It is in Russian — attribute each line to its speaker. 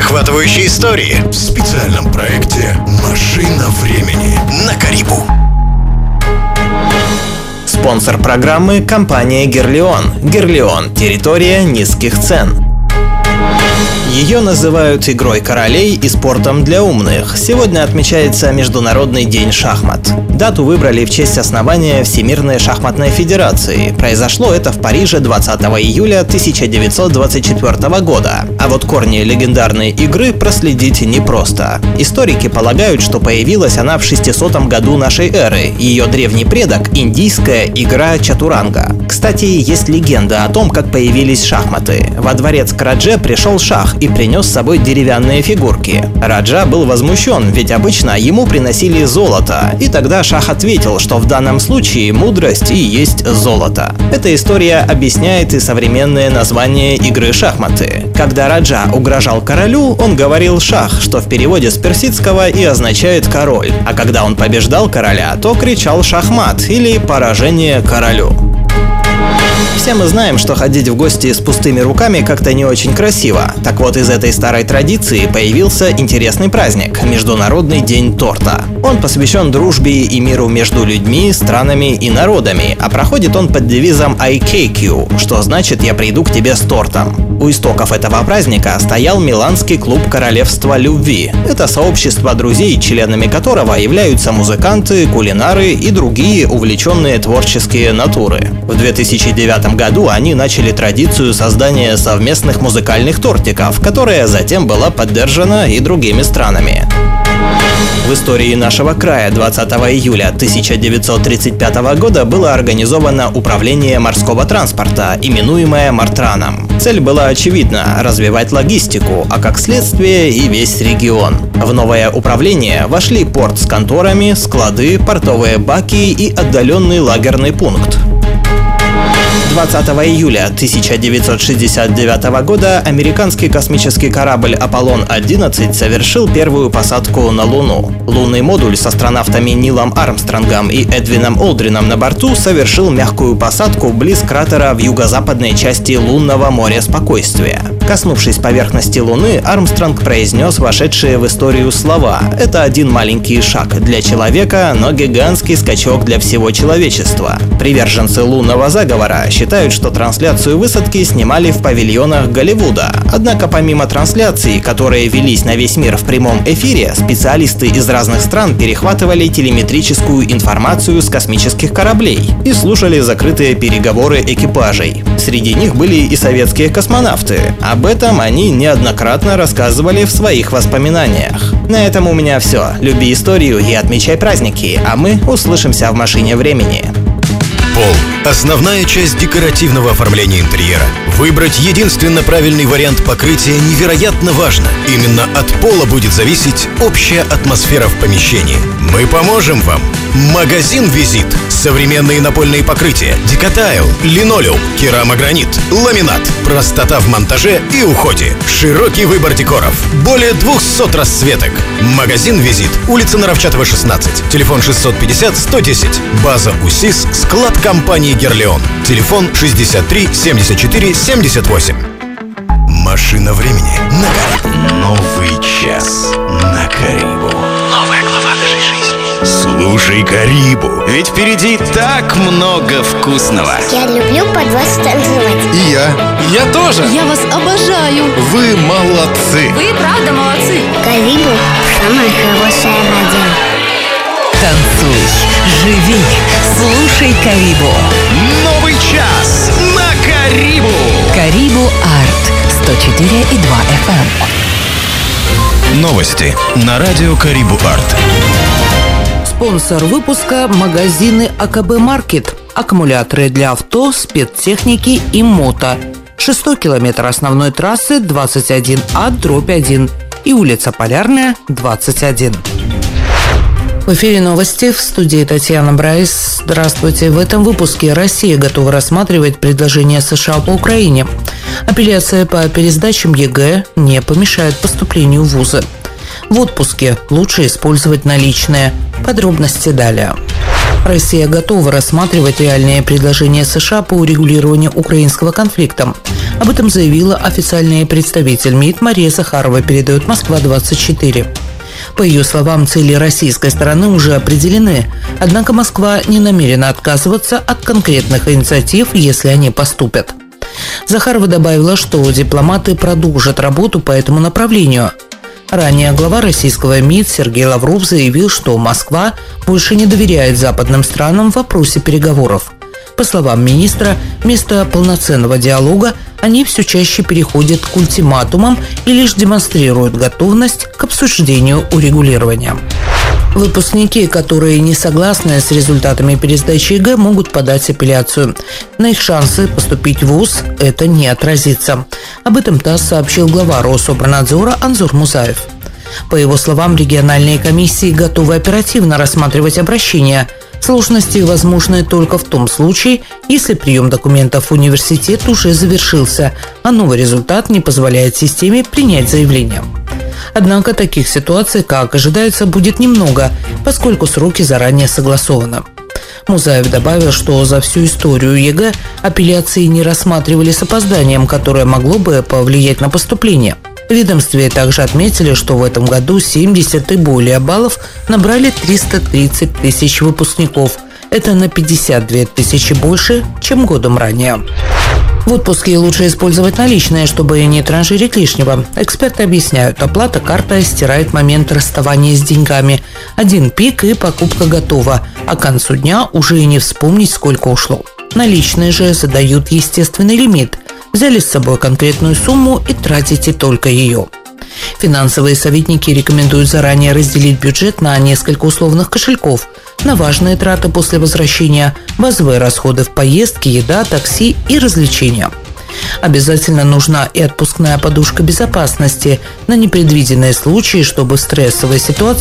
Speaker 1: Захватывающие истории в специальном проекте «Машина времени» на Карибу.
Speaker 2: Спонсор программы – компания «Герлион». «Герлион» – территория низких цен. Ее называют игрой королей и спортом для умных. Сегодня отмечается Международный день шахмат. Дату выбрали в честь основания Всемирной шахматной федерации. Произошло это в Париже 20 июля 1924 года. А вот корни легендарной игры проследить непросто. Историки полагают, что появилась она в 600 году нашей эры. Ее древний предок – индийская игра чатуранга. Кстати, есть легенда о том, как появились шахматы. Во дворец к Радже пришел шах и принес с собой деревянные фигурки. Раджа был возмущен, ведь обычно ему приносили золото, и тогда шах ответил, что в данном случае мудрость и есть золото. Эта история объясняет и современное название игры шахматы. Когда Раджа угрожал королю, он говорил «шах», что в переводе с персидского и означает «король», а когда он побеждал короля, то кричал «шахмат» или «поражение королю». Все мы знаем, что ходить в гости с пустыми руками как-то не очень красиво. Так вот, из этой старой традиции появился интересный праздник – Международный день торта. Он посвящен дружбе и миру между людьми, странами и народами, а проходит он под девизом «I cake you», что значит «я приду к тебе с тортом». У истоков этого праздника стоял Миланский клуб королевства любви. Это сообщество друзей, членами которого являются музыканты, кулинары и другие увлеченные творческие натуры. В 2009 году они начали традицию создания совместных музыкальных тортиков, которая затем была поддержана и другими странами. В истории нашего края 20 июля 1935 года было организовано управление морского транспорта, именуемое Мартраном. Цель была очевидна – развивать логистику, а как следствие и весь регион. В новое управление вошли порт с конторами, склады, портовые баки и отдаленный лагерный пункт. 20 июля 1969 года американский космический корабль «Аполлон-11» совершил первую посадку на Луну. Лунный модуль с астронавтами Нилом Армстронгом и Эдвином Олдрином на борту совершил мягкую посадку близ кратера в юго-западной части лунного моря Спокойствия. Коснувшись поверхности Луны, Армстронг произнес вошедшие в историю слова: «Это один маленький шаг для человека, но гигантский скачок для всего человечества». Приверженцы лунного заговора считают, что трансляцию высадки снимали в павильонах Голливуда. Однако помимо трансляций, которые велись на весь мир в прямом эфире, специалисты из разных стран перехватывали телеметрическую информацию с космических кораблей и слушали закрытые переговоры экипажей. Среди них были и советские космонавты. Об этом они неоднократно рассказывали в своих воспоминаниях. На этом у меня все. Люби историю и отмечай праздники, а мы услышимся в машине времени.
Speaker 1: Пол – основная часть декоративного оформления интерьера. Выбрать единственно правильный вариант покрытия невероятно важно. Именно от пола будет зависеть общая атмосфера в помещении. Мы поможем вам. Магазин «Визит». Современные напольные покрытия, декотайл, линолеум, керамогранит, ламинат. Простота в монтаже и уходе. Широкий выбор декоров. Более 200 расцветок. Магазин «Визит». Улица Наровчатова, 16. Телефон 650-110. База УСИС. Склад компании «Герлион». Телефон 63 74 78. Машина времени на Карибу. Новый час на Карибу. Новая глава нашей жизни. Слушай Карибу, ведь впереди так много вкусного.
Speaker 3: Я люблю под вас танцевать.
Speaker 4: И я тоже.
Speaker 5: Я вас обожаю.
Speaker 4: Вы молодцы.
Speaker 5: Вы правда молодцы.
Speaker 3: Карибу – самая хорошая радио.
Speaker 6: Танцуй, живи, слушай Карибу.
Speaker 1: Новый час на Карибу.
Speaker 6: Карибу Арт 104,2 FM.
Speaker 1: Новости на радио Карибу Арт.
Speaker 7: Спонсор выпуска – магазины АКБ Маркет. Аккумуляторы для авто, спецтехники и мото. 6-й километр основной трассы 21А/1 и улица Полярная, 21. В эфире новости, в студии Татьяна Брайс. Здравствуйте. В этом выпуске Россия готова рассматривать предложение США по Украине. Апелляция по пересдачам ЕГЭ не помешает поступлению в вузы. В отпуске лучше использовать наличные. Подробности далее. Россия готова рассматривать реальные предложения США по урегулированию украинского конфликта. Об этом заявила официальный представитель МИД Мария Захарова, передает Москва-24. По ее словам, цели российской стороны уже определены, однако Москва не намерена отказываться от конкретных инициатив, если они поступят. Захарова добавила, что дипломаты продолжат работу по этому направлению. Ранее глава российского МИД Сергей Лавров заявил, что Москва больше не доверяет западным странам в вопросе переговоров. По словам министра, вместо полноценного диалога они все чаще переходят к ультиматумам и лишь демонстрируют готовность к обсуждению урегулирования. Выпускники, которые не согласны с результатами пересдачи ЕГЭ, могут подать апелляцию. На их шансы поступить в ВУЗ это не отразится. Об этом ТАСС сообщил глава Рособорнадзора Анзор Мусаев. По его словам, региональные комиссии готовы оперативно рассматривать обращения. Сложности возможны только в том случае, если прием документов в университет уже завершился, а новый результат не позволяет системе принять заявление. Однако таких ситуаций, как ожидается, будет немного, поскольку сроки заранее согласованы. Мусаев добавил, что за всю историю ЕГЭ апелляции не рассматривали с опозданием, которое могло бы повлиять на поступление. В ведомстве также отметили, что в этом году 70 и более баллов набрали 330 тысяч выпускников. Это на 52 тысячи больше, чем годом ранее. В отпуске лучше использовать наличные, чтобы не транжирить лишнего. Эксперты объясняют, оплата картой стирает момент расставания с деньгами. Один пик и покупка готова, а к концу дня уже и не вспомнить, сколько ушло. Наличные же задают естественный лимит. Взяли с собой конкретную сумму и тратите только ее. Финансовые советники рекомендуют заранее разделить бюджет на несколько условных кошельков. На важные траты после возвращения, базовые расходы в поездки, еда, такси и развлечения. Обязательно нужна и отпускная подушка безопасности на непредвиденные случаи, чтобы в стрессовой ситуации